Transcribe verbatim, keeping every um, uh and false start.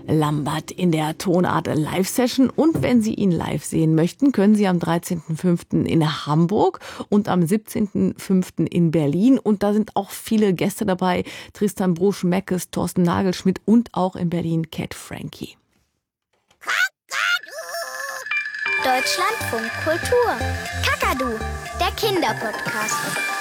Lambert in der Tonart Live-Session. Und wenn Sie ihn live sehen möchten, können Sie am dreizehnten fünften in Hamburg und am siebzehnten fünften in Berlin. Und da sind auch viele Gäste dabei. Tristan Brusch-Meckes, Thorsten Nagelschmidt und auch in Berlin Cat Frankie. Deutschlandfunk Kultur. Kakadu, der Kinderpodcast.